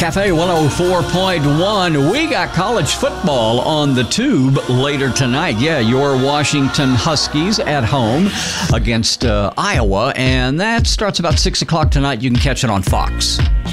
Cafe 104.1. We got college football on the tube later tonight. Yeah, your Washington Huskies at home against Iowa, and that starts about 6 o'clock tonight. You can catch it on Fox.